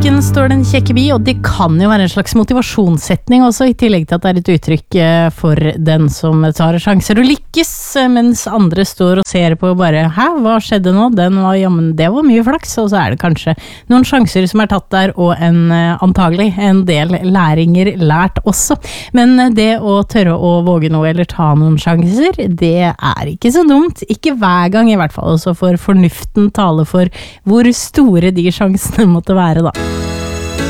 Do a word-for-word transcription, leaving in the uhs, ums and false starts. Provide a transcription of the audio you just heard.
lykken står den kjekke bi, og det kan jo være en slags motivasjonssetning også, i tillegg til at det er et uttrykk for den som tar sjanser og lykkes, mens andre står og ser på bare, hæ, hva skjedde nå? Den var, ja, men det var mye flaks, og så er det kanskje noen sjanser som er tatt der, og en, antagelig en del læringer lært også. Men det å tørre å våge noe eller ta noen sjanser, det er ikke så dumt, ikke hver gang i hvert fall, så får fornuften tale for hvor store de sjansene måtte være da.